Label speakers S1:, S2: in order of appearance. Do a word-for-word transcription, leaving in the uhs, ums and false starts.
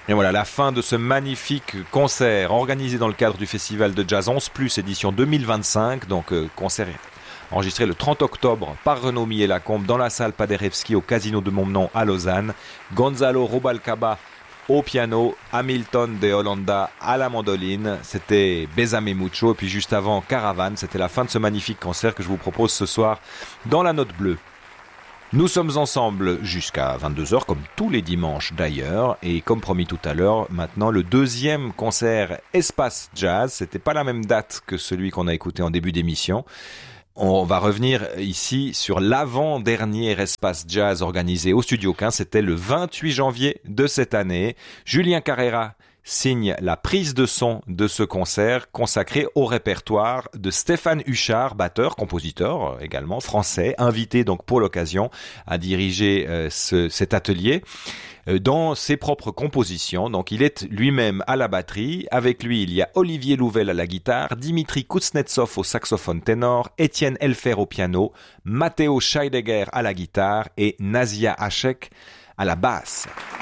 S1: Et voilà, la fin de ce magnifique concert organisé dans le cadre du festival de jazz onze plus édition deux mille vingt-cinq. Donc euh, concert enregistré le trente octobre par Renaud Millet-Lacombe dans la salle Paderewski au Casino de Montmenon à Lausanne. Gonzalo Rubalcaba au piano, Hamilton de Holanda à la mandoline, c'était Besame Mucho. Et puis juste avant, Caravane, c'était la fin de ce magnifique concert que je vous propose ce soir dans la Note Bleue. Nous sommes ensemble jusqu'à vingt-deux heures, comme tous les dimanches d'ailleurs, et comme promis tout à l'heure, maintenant le deuxième concert Espace Jazz. C'était pas la même date que celui qu'on a écouté en début d'émission. On va revenir ici sur l'avant-dernier Espace Jazz organisé au Studio quinze. C'était le vingt-huit janvier de cette année. Julien Carrera signe la prise de son de ce concert consacré au répertoire de Stéphane Huchard, batteur, compositeur également, français, invité donc pour l'occasion à diriger euh, ce, cet atelier euh, dans ses propres compositions. Donc il est lui-même à la batterie. Avec lui, il y a Olivier Louvel à la guitare, Dimitri Kuznetsov au saxophone ténor, Étienne Elfer au piano, Matteo Scheidegger à la guitare et Nazia Hachek à la basse.